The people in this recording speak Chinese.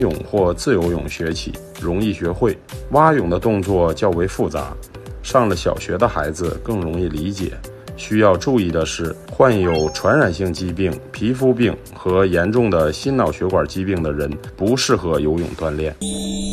泳或自由泳学起，容易学会。蛙泳的动作较为复杂，上了小学的孩子更容易理解。需要注意的是，患有传染性疾病、皮肤病和严重的心脑血管疾病的人不适合游泳锻炼。